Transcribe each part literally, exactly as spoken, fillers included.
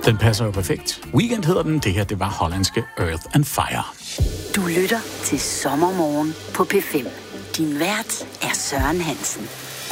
Den passer jo perfekt. Weekend hedder den. Det her, det var hollandske Earth and Fire. Du lytter til Sommermorgen på P fem. Din vært er Søren Hansen.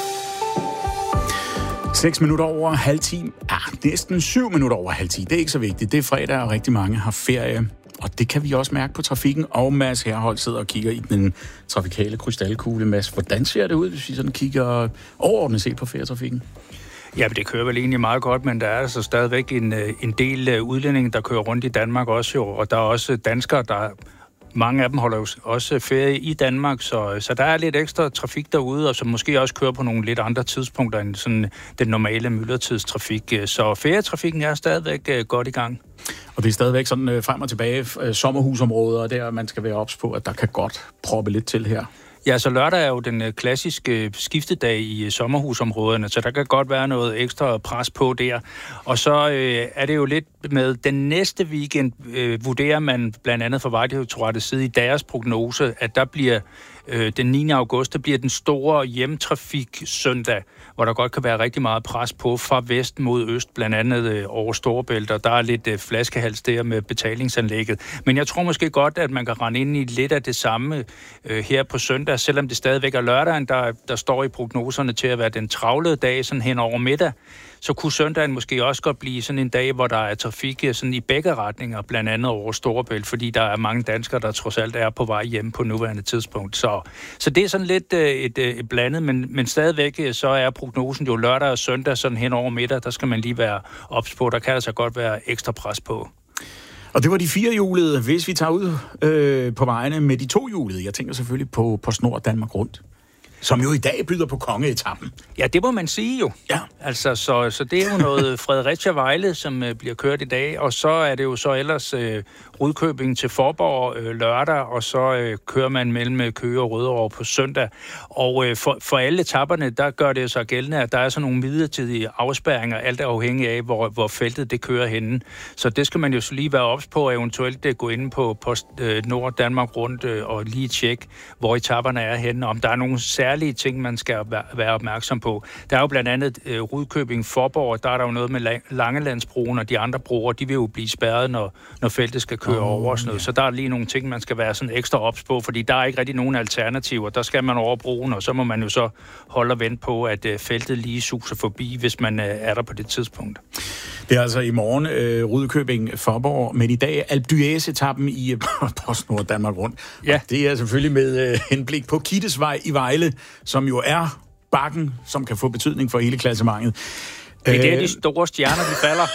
Seks minutter over halv ti. Ja, næsten syv minutter over halv ti. Det er ikke så vigtigt. Det er fredag, og rigtig mange har ferie. Og det kan vi også mærke på trafikken. Og Mads Herholdt sidder og kigger i den trafikale krystalkugle. Mads, hvordan ser det ud, hvis vi sådan kigger overordnet set på ferietrafikken? Ja, men det kører vel egentlig meget godt, men der er altså stadigvæk en, en del udlændinge, der kører rundt i Danmark også jo. Og der er også danskere, der... Mange af dem holder jo også ferie i Danmark, så, så der er lidt ekstra trafik derude, og som måske også kører på nogle lidt andre tidspunkter end sådan den normale myldretidstrafik. Så ferietrafikken er stadigvæk godt i gang. Og det er stadigvæk sådan frem og tilbage sommerhusområder, der man skal være ops på, at der kan godt proppe lidt til her. Ja, så lørdag er jo den klassiske skiftedag i sommerhusområderne, så der kan godt være noget ekstra pres på der. Og så øh, er det jo lidt med den næste weekend, øh, vurderer man blandt andet fra Vejdirektoratets side i deres prognose, at der bliver øh, den niende august, der bliver den store hjemtrafik søndag, hvor der godt kan være rigtig meget pres på fra vest mod øst, blandt andet øh, over Storebælt, og der er lidt øh, flaskehals der med betalingsanlægget. Men jeg tror måske godt, at man kan rende ind i lidt af det samme øh, her på søndag, selvom det stadigvæk er lørdagen, der, der står i prognoserne til at være den travlede dag sådan hen over middag, så kunne søndagen måske også godt blive sådan en dag, hvor der er trafik sådan i begge retninger, blandt andet over Storebælt, fordi der er mange danskere, der trods alt er på vej hjem på nuværende tidspunkt. Så, så det er sådan lidt et, et blandet, men, men stadigvæk så er prognosen jo lørdag og søndag sådan hen over middag, der skal man lige være ops på, der kan altså godt være ekstra pres på. Og det var de firehjulede. Hvis vi tager ud øh, på vejene med de tohjulede, jeg tænker selvfølgelig på, på Snor Danmark Rundt, som jo i dag byder på kongeetappen. Ja, det må man sige jo. Ja. Altså, så, så det er jo noget Fredericia-Vejle, som øh, bliver kørt i dag, og så er det jo så ellers øh, Rudkøbing til Forborg øh, lørdag, og så øh, kører man mellem Køge og Rødovre på søndag. Og øh, for, for alle etapperne, der gør det så gældende, at der er sådan nogle midlertidige afspærringer, alt er afhængig af, hvor, hvor feltet det kører henne. Så det skal man jo så lige være ops på, og eventuelt øh, gå ind på, på øh, Nord Danmark Rundt øh, og lige tjekke, hvor etapperne er henne, om der er nogle særlige ting, man skal være opmærksom på. Der er jo blandt andet øh, Rudkøbing Forborg, der er der jo noget med Langelandsbroen, og de andre broer, de vil jo blive spærret, når, når feltet skal køre oh, over og sådan noget. Ja. Så der er lige nogle ting, man skal være sådan ekstra ops på, fordi der er ikke rigtig nogen alternativer. Der skal man over broen, og så må man jo så holde og vente på, at øh, feltet lige suser forbi, hvis man øh, er der på det tidspunkt. Det er altså i morgen øh, Rudkøbing Forborg, men i dag Alpe d'Huez-etappen i øh, PostNord Danmark Rundt. Ja. Det er selvfølgelig med øh, henblik på Kittesvej i Vejle, som jo er bakken, som kan få betydning for hele klassementet. Det er der, de store stjerner, de falder.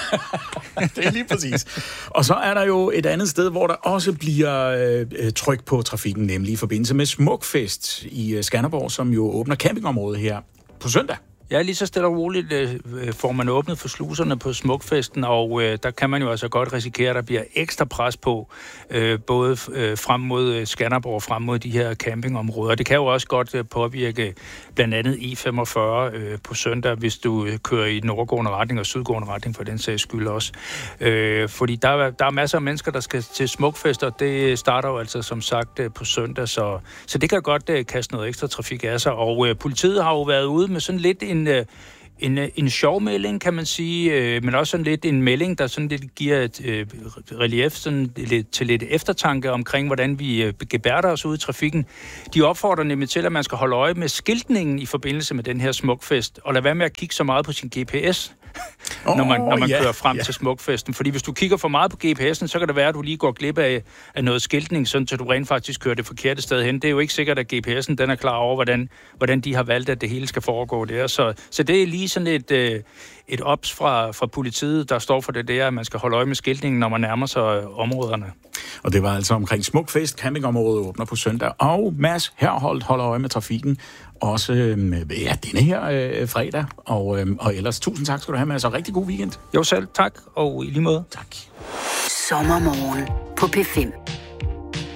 Det er lige præcis. Og så er der jo et andet sted, hvor der også bliver øh, tryk på trafikken, nemlig i forbindelse med Smukfest i Skanderborg, som jo åbner campingområdet her på søndag. Ja, lige så stille og roligt øh, får man åbnet for sluserne på Smukfesten, og øh, der kan man jo altså godt risikere, at der bliver ekstra pres på, øh, både øh, frem mod Skanderborg og frem mod de her campingområder. Det kan jo også godt øh, påvirke blandt andet E femogfyrre øh, på søndag, hvis du øh, kører i nordgående retning og sydgående retning for den sags skyld også. Øh, fordi der, der er masser af mennesker, der skal til Smukfest, og det starter jo altså som sagt øh, på søndag, så, så det kan godt øh, kaste noget ekstra trafik af sig. Og øh, politiet har jo været ude med sådan lidt en En, en, en sjov melding, kan man sige, men også sådan lidt en melding, der sådan lidt giver et øh, relief sådan lidt, til lidt eftertanke omkring, hvordan vi øh, gebærder os ude i trafikken. De opfordrer nemlig til, at man skal holde øje med skiltningen i forbindelse med den her Smukfest, og lad være med at kigge så meget på sin G P S, oh, når man, når man yeah, kører frem yeah. til Smukfesten. Fordi hvis du kigger for meget på G P S'en, så kan det være, at du lige går glip af, af noget skiltning, sådan, så du rent faktisk kører det forkerte sted hen. Det er jo ikke sikkert, at G P S'en den er klar over, hvordan, hvordan de har valgt, at det hele skal foregå der. Så, så det er lige sådan et, øh, et ops fra, fra politiet, der står for det der, at man skal holde øje med skiltningen, når man nærmer sig områderne. Og det var altså omkring Smukfest. Campingområdet åbner på søndag. Og Mads Herholdt holder øje med trafikken. Også øh, ja, denne her øh, fredag. Og, øh, og ellers tusind tak skal du have, Mads. Og rigtig god weekend. Jo selv, tak. Og i lige måde. Tak. Sommermorgen på P fem.